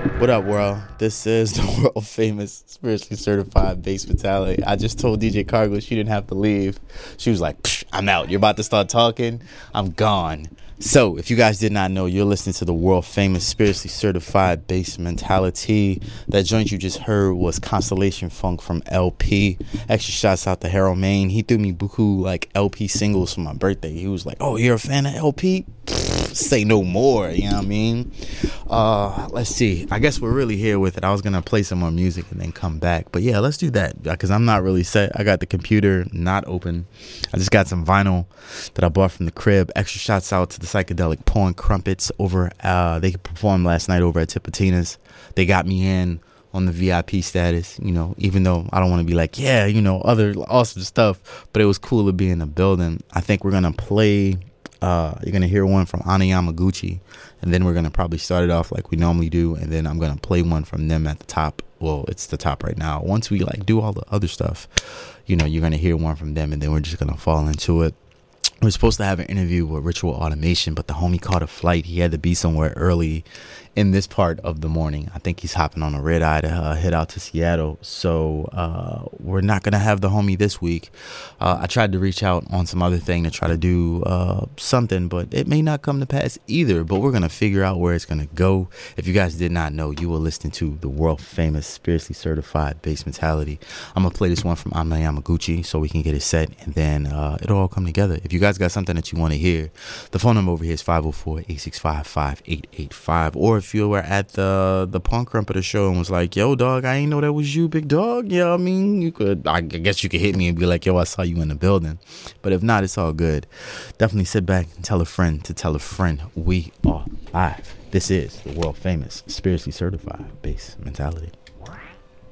What up, world? This is the world famous spiritually certified bass mentality. I just told DJ Cargo she didn't have to leave. She was like, "Psh, I'm out. You're about to start talking. I'm gone." So, if you guys did not know, you're listening to the world famous spiritually certified bass mentality. That joint you just heard was Constellation Funk from LP. Extra shouts out to Harold Main. He threw me buku like LP singles for my birthday. He was like, "Oh, you're a fan of LP? Say no more." You know what I mean? Let's see. I guess we're really here with it. I was gonna play some more music and then come back, but yeah, let's do that because I'm not really set. I got the computer not open. I just got some vinyl that I bought from the crib. Extra shouts out to the Psychedelic Porn Crumpets over. They performed last night over at Tipitina's. They got me in on the VIP status, you know, even though I don't want to be like, yeah, you know, other awesome stuff, but it was cool to be in the building. I think we're gonna play. You're gonna hear one from Ana Yamaguchi, and then we're gonna probably start it off like we normally do, and then I'm gonna play one from them at the top. Well, it's the top right now. Once we like do all the other stuff, you know, you're gonna hear one from them, and then we're just gonna fall into it. We're supposed to have an interview with Ritual Automation, but the homie caught a flight. He had to be somewhere early in this part of the morning. I think he's hopping on a red eye to head out to Seattle. So we're not going to have the homie this week. I tried to reach out on some other thing to try to do something, but it may not come to pass either. But we're going to figure out where it's going to go. If you guys did not know, you were listening to the world famous spiritually certified bass mentality. I'm going to play this one from Ana Yamaguchi so we can get it set, and then it'll all come together. If you guys got something that you want to hear, the phone number over here is 504-865-5885. Or if you were at the Punk Crumpeter show and was like, yo, dog, I ain't know that was you, big dog. Yeah, I mean, I guess you could hit me and be like, yo, I saw you in the building. But if not, it's all good. Definitely sit back and tell a friend to tell a friend we are live. This is the world famous spiritually certified bass mentality.